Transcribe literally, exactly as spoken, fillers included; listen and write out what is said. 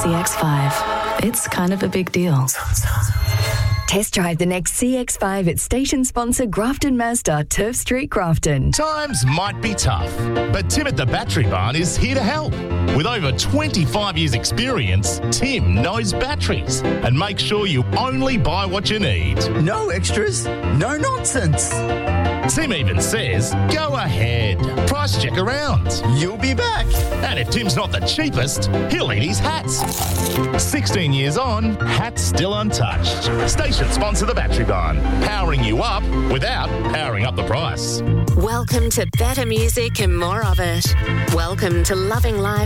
C X five. It's kind of a big deal. Test drive the next C X five at station sponsor Grafton Mazda, Turf Street, Grafton. Times might be tough, but Tim at the Battery Barn is here to help. With over twenty-five years experience, Tim knows batteries and makes sure you only buy what you need. No extras, no nonsense. Tim even says, go ahead, price check around. You'll be back. And if Tim's not the cheapest, he'll eat his hats. sixteen years on, hats still untouched. Station sponsor the Battery Barn, powering you up without powering up the price. Welcome to better music and more of it. Welcome to Loving Life